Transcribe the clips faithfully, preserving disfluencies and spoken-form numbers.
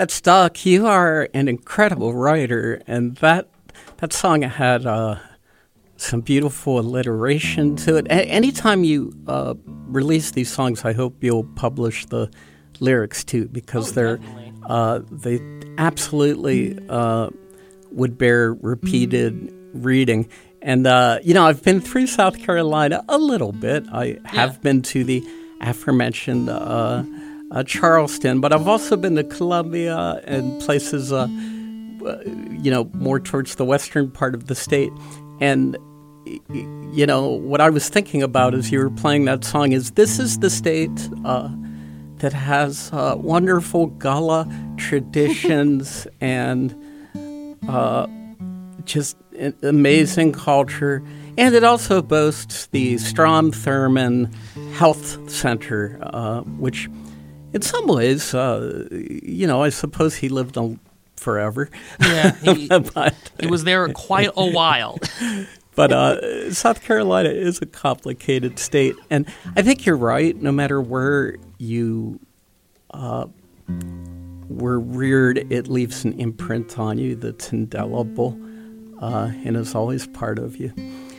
That's Doc. You are an incredible writer, and that that song had uh, some beautiful alliteration to it. A- anytime you uh, release these songs, I hope you'll publish the lyrics too, because oh, they're uh, they absolutely uh, would bear repeated reading. And uh, you know, I've been through South Carolina a little bit. I have Yeah. been to the aforementioned Uh, Uh, Charleston, but I've also been to Columbia and places, uh, you know, more towards the western part of the state. And, you know, what I was thinking about as you were playing that song is this is the state uh, that has uh, wonderful Gullah traditions and uh, just an amazing culture. And it also boasts the Strom Thurmond Health Center, uh, which... in some ways, uh, you know, I suppose he lived on forever. Yeah, he, but, he was there quite a while. But uh, South Carolina is a complicated state. And I think you're right. No matter where you uh, were reared, it leaves an imprint on you that's indelible uh, and is always part of you.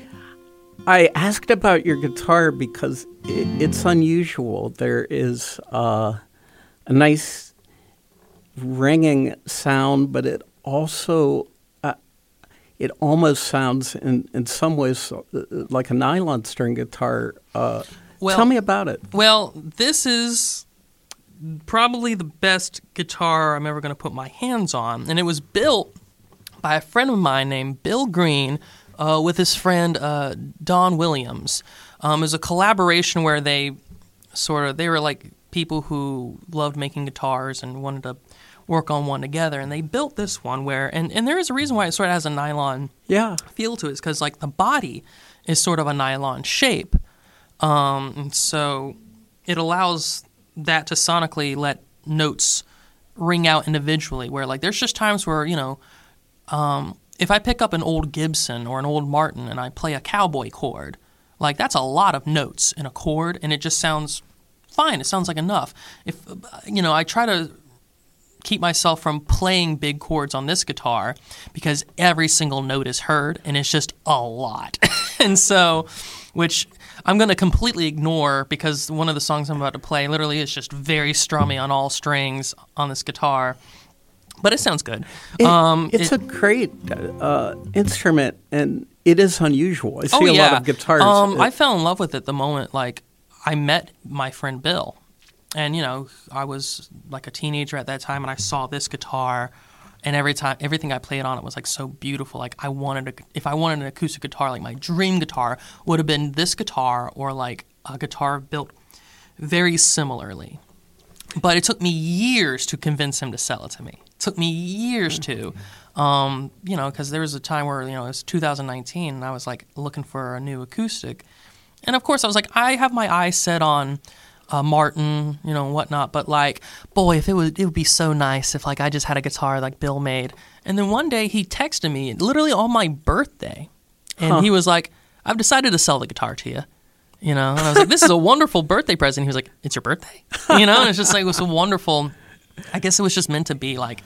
I asked about your guitar because it, it's unusual. There is uh, a nice ringing sound, but it also uh, it almost sounds in, in some ways like a nylon string guitar. Uh, well, tell me about it. Well, this is probably the best guitar I'm ever going to put my hands on, and it was built by a friend of mine named Bill Green. Uh, with his friend uh, Don Williams. Um, it was a collaboration where they sort of, they were like people who loved making guitars and wanted to work on one together. And they built this one where, and, and there is a reason why it sort of has a nylon yeah. feel to it. It's because like the body is sort of a nylon shape. Um, and so it allows that to sonically let notes ring out individually where like there's just times where, you know, um, if I pick up an old Gibson or an old Martin and I play a cowboy chord, like that's a lot of notes in a chord, and it just sounds fine. It sounds like enough. If you know, I try to keep myself from playing big chords on this guitar because every single note is heard, and it's just a lot. And so, which I'm going to completely ignore because one of the songs I'm about to play literally is just very strummy on all strings on this guitar. But it sounds good. It, um, it's it, a great uh, instrument, and it is unusual. I see oh, a yeah. lot of guitars. Um, it, I fell in love with it the moment, like, I met my friend Bill. And, you know, I was, like, a teenager at that time, and I saw this guitar, and every time, everything I played on it was, like, so beautiful. Like, I wanted, a, if I wanted an acoustic guitar, like, my dream guitar would have been this guitar or, like, a guitar built very similarly. But it took me years to convince him to sell it to me. It took me years to, um, you know, because there was a time where, you know, it was two thousand nineteen, and I was, like, looking for a new acoustic. And, of course, I was like, I have my eyes set on uh, Martin, you know, and whatnot. But, like, boy, if it would, it would be so nice if, like, I just had a guitar like Bill made. And then one day he texted me, literally on my birthday, and huh. he was like, I've decided to sell the guitar to you. You know, and I was like, this is a wonderful birthday present. He was like, it's your birthday? You know, and it's just like, it was a wonderful, I guess it was just meant to be like,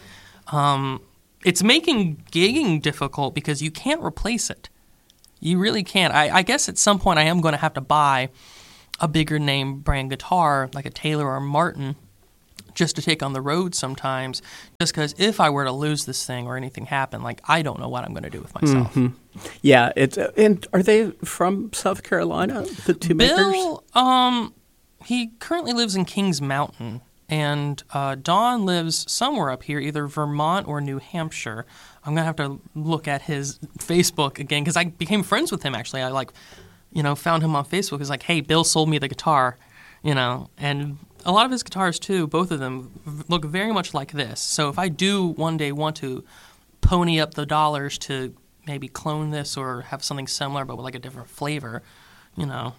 um, it's making gigging difficult because you can't replace it. You really can't. I, I guess at some point I am going to have to buy a bigger name brand guitar, like a Taylor or a Martin, just to take on the road sometimes, just because if I were to lose this thing or anything happen, like, I don't know what I'm going to do with myself. Mm-hmm. Yeah, it's uh, and are they from South Carolina, the two Bill, makers? um, he currently lives in Kings Mountain, and uh, Don lives somewhere up here, either Vermont or New Hampshire. I'm going to have to look at his Facebook again, because I became friends with him, actually. I, like, you know, found him on Facebook. It's like, hey, Bill sold me the guitar, you know, and a lot of his guitars, too, both of them, look very much like this. So if I do one day want to pony up the dollars to maybe clone this or have something similar but with like a different flavor, you know,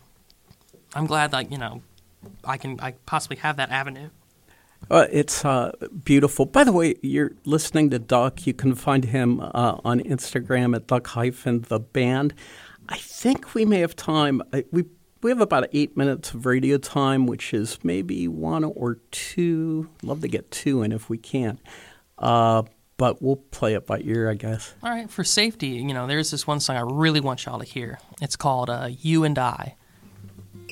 I'm glad that, you know, I can I possibly have that avenue. Uh, it's uh, beautiful. By the way, you're listening to Duck. You can find him uh, on Instagram at Duck hyphen the band. I think we may have time. I, we we have about eight minutes of radio time, which is maybe one or two. Love to get two in if we can. Uh, but we'll play it by ear, I guess. All right, for safety, you know, there's this one song I really want y'all to hear. It's called uh, You and I.